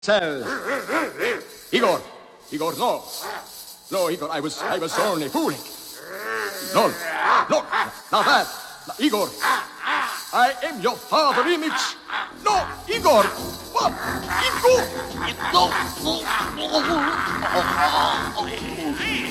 Sell. Igor. Igor, no. No, Igor, I was only fooling. No. Look. Now that. Now, Igor. I am your father image. No, Igor. What? Igor. No.